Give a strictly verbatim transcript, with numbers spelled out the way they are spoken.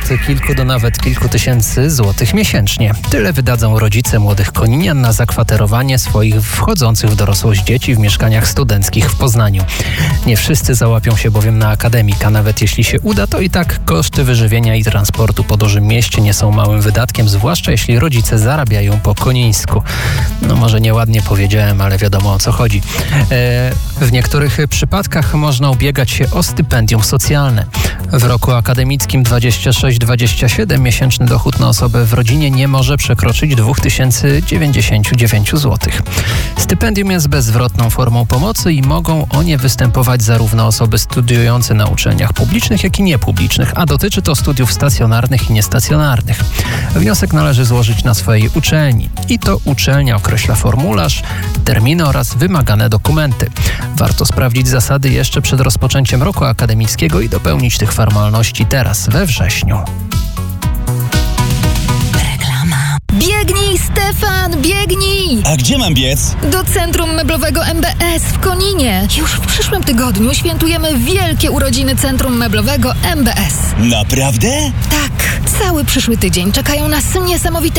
kilku do nawet kilku tysięcy złotych miesięcznie. Tyle wydadzą rodzice młodych koninian na zakwaterowanie swoich wchodzących w dorosłość dzieci w mieszkaniach studenckich w Poznaniu. Nie wszyscy załapią się bowiem na akademik, a nawet jeśli się uda, to i tak koszty wyżywienia i transportu po dużym mieście nie są małym wydatkiem, zwłaszcza jeśli rodzice zarabiają po konińsku. No może nieładnie powiedziałem, ale wiadomo o co chodzi. E, w niektórych przypadkach można ubiegać się o stypendium socjalne. W roku akademickim dwadzieścia sześć dwadzieścia siedem miesięczny dochód na osobę w rodzinie nie może przekroczyć dwa tysiące dziewięćdziesiąt dziewięć złotych. Stypendium jest bezzwrotną formą pomocy i mogą o nie występować zarówno osoby studiujące na uczelniach publicznych, jak i niepublicznych, a dotyczy to studiów stacjonarnych i niestacjonarnych. Wniosek należy złożyć na swojej uczelni i to uczelnia określa formularz, terminy oraz wymagane dokumenty. Warto sprawdzić zasady jeszcze przed rozpoczęciem roku akademickiego i dopełnić tych formalności teraz, we wrześniu. Reklama. Biegnij, Stefan, biegnij! A gdzie mam biec? Do Centrum Meblowego M B S w Koninie. Już w przyszłym tygodniu świętujemy wielkie urodziny Centrum Meblowego M B S. Naprawdę? Tak, cały przyszły tydzień czekają nas niesamowite